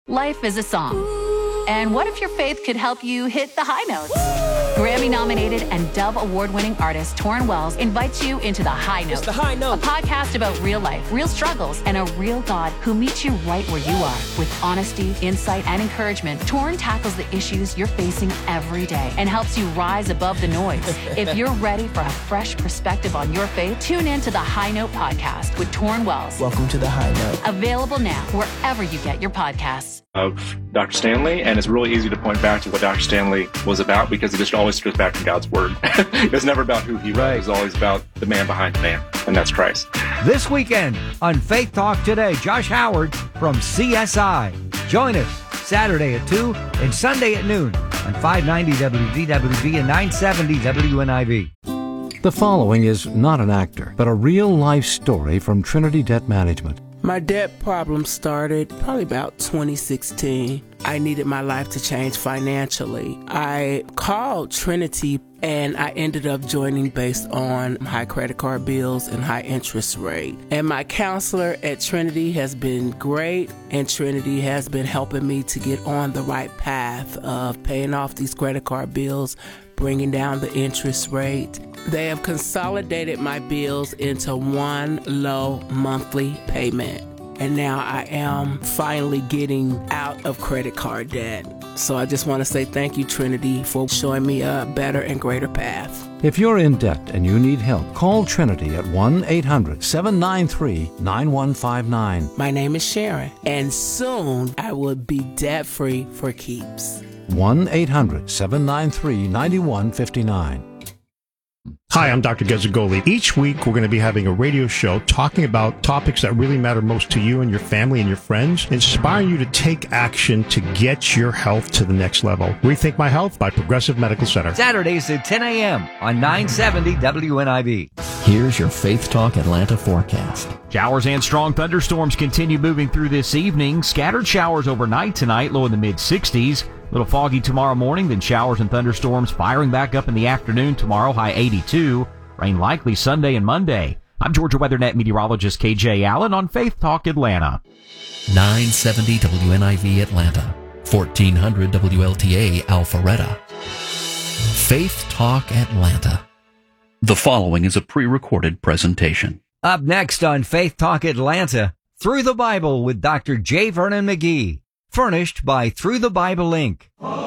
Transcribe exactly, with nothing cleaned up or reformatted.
Life is a song. And what if your faith could help you hit the high notes? Grammy-nominated and Dove Award-winning artist Torrin Wells invites you into The High Note. It's The High Note. A podcast about real life, real struggles, and a real God who meets you right where you are. With honesty, insight, and encouragement, Torrin tackles the issues you're facing every day and helps you rise above the noise. If you're ready for a fresh perspective on your faith, tune in to The High Note podcast with Torrin Wells. Welcome to The High Note. Available now wherever you get your podcasts. Of Doctor Stanley, and it's really easy to point back to what Doctor Stanley was about because it just always goes back to God's Word. It's never about who he was. Right. It's always about the man behind the man, and that's Christ. This weekend on Faith Talk Today, Josh Howard from C S I. Join us Saturday at two and Sunday at noon on five ninety W D W V and nine seventy W N I V. The following is not an actor, but a real-life story from Trinity Debt Management. My debt problem started probably about twenty sixteen. I needed my life to change financially. I called Trinity and I ended up joining based on high credit card bills and high interest rate. And my counselor at Trinity has been great, and Trinity has been helping me to get on the right path of paying off these credit card bills, bringing down the interest rate. They have consolidated my bills into one low monthly payment. And now I am finally getting out of credit card debt. So I just want to say thank you, Trinity, for showing me a better and greater path. If you're in debt and you need help, call Trinity at one eight hundred seven nine three nine one five nine. My name is Sharon, and soon I will be debt-free for keeps. one eight hundred seven nine three nine one five nine. Hi, I'm Doctor Gezzagoli. Each week, we're going to be having a radio show talking about topics that really matter most to you and your family and your friends, inspiring you to take action to get your health to the next level. Rethink My Health by Progressive Medical Center. Saturdays at ten a.m. on nine seventy W N I V. Here's your Faith Talk Atlanta forecast. Showers and strong thunderstorms continue moving through this evening. Scattered showers overnight tonight, low in the mid sixties. A little foggy tomorrow morning, then showers and thunderstorms firing back up in the afternoon tomorrow, high eighty-two. Rain likely Sunday and Monday. I'm Georgia WeatherNet meteorologist K J Allen on Faith Talk Atlanta. nine seventy W N I V Atlanta, fourteen hundred W L T A Alpharetta. Faith Talk Atlanta. The following is a pre-recorded presentation. Up next on Faith Talk Atlanta, Through the Bible with Doctor J. Vernon McGee. Furnished by Through the Bible Incorporated.